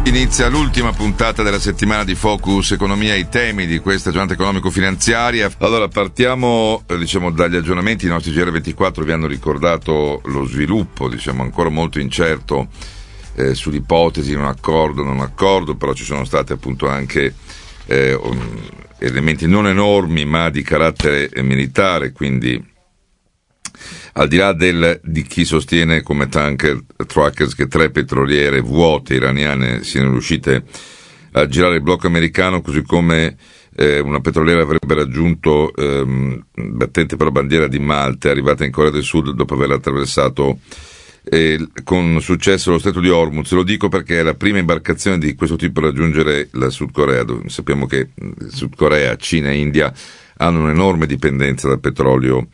Inizia l'ultima puntata della settimana di Focus Economia, i temi di questa giornata economico-finanziaria. Allora, partiamo dagli aggiornamenti. I nostri GR24 vi hanno ricordato lo sviluppo, ancora molto incerto sull'ipotesi di un accordo, non accordo, però ci sono stati appunto anche elementi non enormi ma di carattere militare, quindi al di là di chi sostiene come Tanker Trackers che 3 petroliere vuote iraniane siano riuscite a girare il blocco americano, così come una petroliera avrebbe raggiunto battente per la bandiera di Malta, è arrivata in Corea del Sud dopo aver attraversato con successo lo stretto di Hormuz. Lo dico perché è la prima imbarcazione di questo tipo a raggiungere la Sud Corea. Sappiamo che Sud Corea, Cina e India hanno un'enorme dipendenza dal petrolio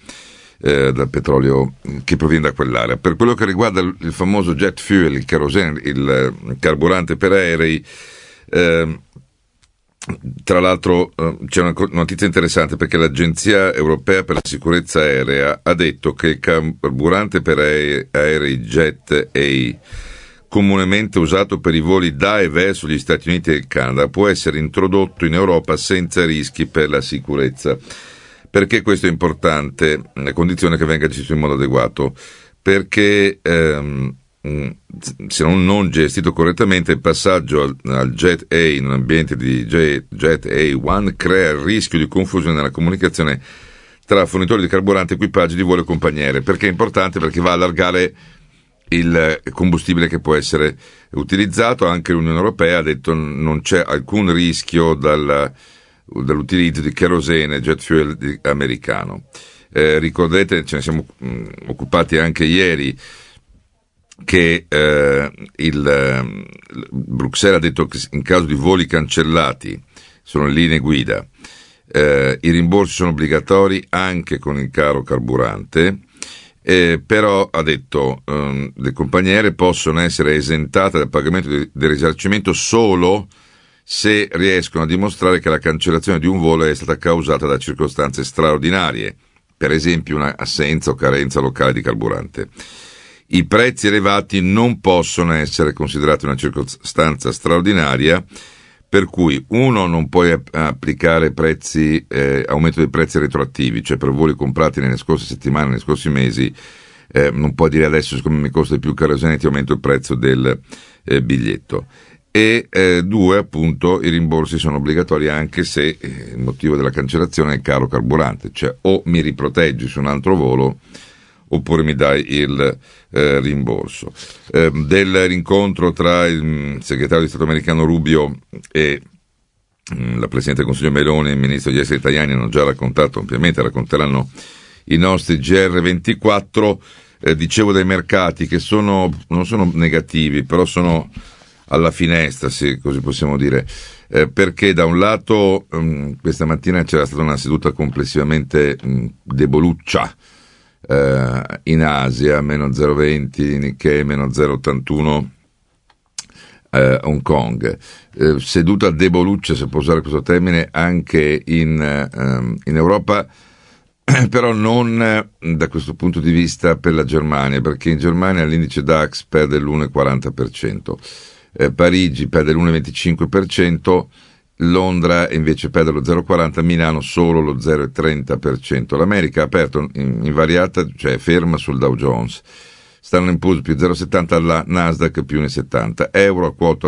che proviene da quell'area. Per quello che riguarda il famoso jet fuel, il kerosene, il carburante per aerei, tra l'altro c'è una notizia interessante, perché l'Agenzia Europea per la Sicurezza Aerea ha detto che il carburante per aerei Jet A, comunemente usato per i voli da e verso gli Stati Uniti e il Canada, può essere introdotto in Europa senza rischi per la sicurezza. Perché questo è importante, a condizione che venga gestito in modo adeguato, perché se non gestito correttamente, il passaggio al Jet A in un ambiente di Jet A1 crea il rischio di confusione nella comunicazione tra fornitori di carburante, equipaggi di volo e compagniere. Perché è importante? Perché va a allargare il combustibile che può essere utilizzato. Anche l'Unione Europea ha detto non c'è alcun rischio dall'utilizzo di kerosene, jet fuel americano. Ricordate, ce ne siamo occupati anche ieri, che Bruxelles ha detto che in caso di voli cancellati, sono le linee guida, i rimborsi sono obbligatori anche con il caro carburante, però ha detto le compagniere possono essere esentate dal pagamento del risarcimento solo se riescono a dimostrare che la cancellazione di un volo è stata causata da circostanze straordinarie, per esempio una assenza o carenza locale di carburante. I prezzi elevati non possono essere considerati una circostanza straordinaria, per cui non puoi applicare aumento dei prezzi retroattivi, cioè per voli comprati nelle scorse settimane, nei scorsi mesi, non puoi dire adesso siccome mi costa di più kerosene ti aumento il prezzo del biglietto. E 2, appunto, i rimborsi sono obbligatori anche se il motivo della cancellazione è il caro carburante, cioè o mi riproteggi su un altro volo oppure mi dai il rimborso. Del rincontro tra il segretario di Stato americano Rubio e la Presidente del Consiglio Meloni e il Ministro degli Esteri italiani hanno già raccontato ampiamente, racconteranno i nostri GR24. Dicevo dei mercati che non sono negativi, però sono alla finestra, se così possiamo dire, perché da un lato questa mattina c'era stata una seduta complessivamente deboluccia in Asia, meno 0,20, Nikkei meno 0,81, Hong Kong, seduta deboluccia, se può usare questo termine, anche in Europa, però non da questo punto di vista per la Germania, perché in Germania l'indice DAX perde l'1,40%. Parigi perde l'1,25%, Londra invece perde lo 0,40%, Milano solo lo 0,30%. L'America ha aperto invariata, cioè ferma sul Dow Jones, Standard & Poor's più 0,70, la Nasdaq più 1,70, euro a quota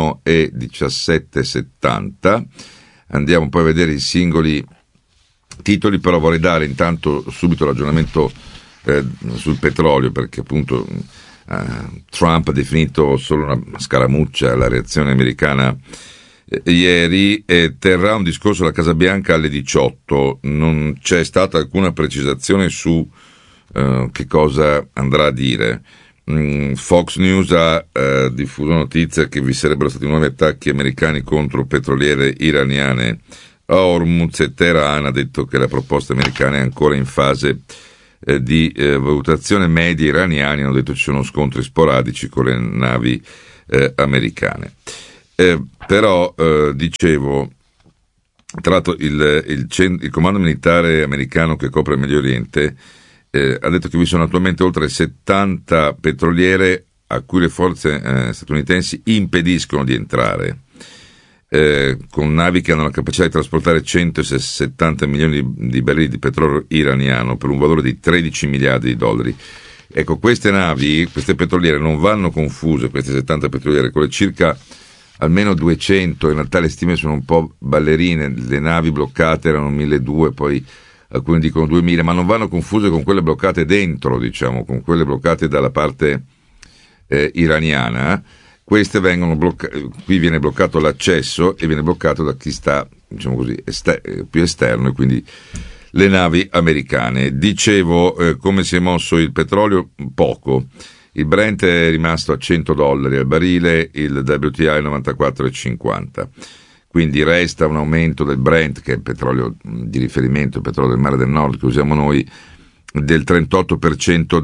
1,1770. Andiamo poi a vedere i singoli titoli, però vorrei dare intanto subito ragionamento sul petrolio, perché appunto Trump ha definito solo una scaramuccia la reazione americana ieri, e terrà un discorso alla Casa Bianca alle 18. Non c'è stata alcuna precisazione su che cosa andrà a dire. Fox News ha diffuso notizia che vi sarebbero stati nuovi attacchi americani contro petroliere iraniane a Hormuz, e Teheran ha detto che la proposta americana è ancora in fase di valutazione. Media iraniani hanno detto ci sono scontri sporadici con le navi americane. Però dicevo, tra l'altro il comando militare americano che copre il Medio Oriente ha detto che vi sono attualmente oltre 70 petroliere a cui le forze statunitensi impediscono di entrare, con navi che hanno la capacità di trasportare 170 milioni di barili di petrolio iraniano per un valore di 13 miliardi di dollari. Ecco, queste navi, queste petroliere non vanno confuse, queste 70 petroliere, con le circa almeno 200, in realtà le stime sono un po' ballerine, le navi bloccate erano 1200, poi alcuni dicono 2000, ma non vanno confuse con quelle bloccate dentro, diciamo, con quelle bloccate dalla parte iraniana. Queste vengono qui viene bloccato l'accesso e viene bloccato da chi sta, diciamo così, più esterno, e quindi le navi americane. Dicevo, come si è mosso il petrolio? Poco. Il Brent è rimasto a $100 al barile, il WTI a 94,50. Quindi resta un aumento del Brent, che è il petrolio di riferimento, il petrolio del Mare del Nord che usiamo noi, del 38%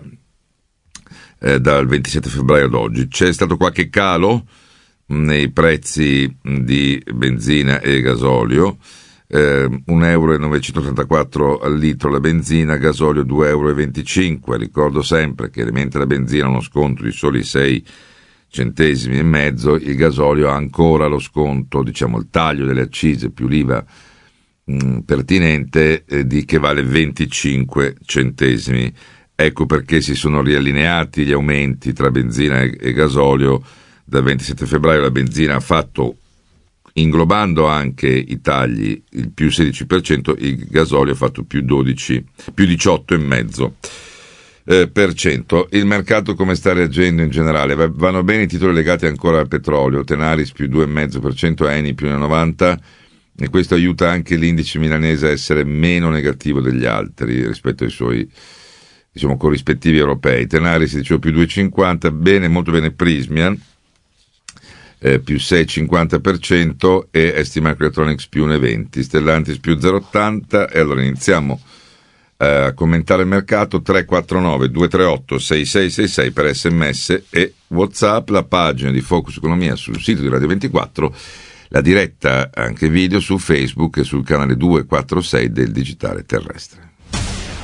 dal 27 febbraio ad oggi. C'è stato qualche calo nei prezzi di benzina e gasolio, €1,934 al litro la benzina, gasolio €2,25. Ricordo sempre che mentre la benzina ha uno sconto di soli 6 centesimi e mezzo, il gasolio ha ancora lo sconto, diciamo il taglio delle accise più l'IVA pertinente, di che vale 25 centesimi. Ecco perché si sono riallineati gli aumenti tra benzina e gasolio. Dal 27 febbraio la benzina ha fatto, inglobando anche i tagli, il più 16%, il gasolio ha fatto più 18,5%. Il mercato come sta reagendo in generale? Vanno bene i titoli legati ancora al petrolio, Tenaris più 2,5%, Eni più 90%, e questo aiuta anche l'indice milanese a essere meno negativo degli altri rispetto ai suoi, diciamo, corrispettivi europei. Tenaris, dicevo, più 2,50%, bene, molto bene Prysmian, più 6,50%, e ST Microelectronics più 1,20%, Stellantis più 0,80%. E allora iniziamo a commentare il mercato. 349-238-6666 per SMS e WhatsApp, la pagina di Focus Economia sul sito di Radio 24, la diretta anche video su Facebook e sul canale 246 del Digitale Terrestre.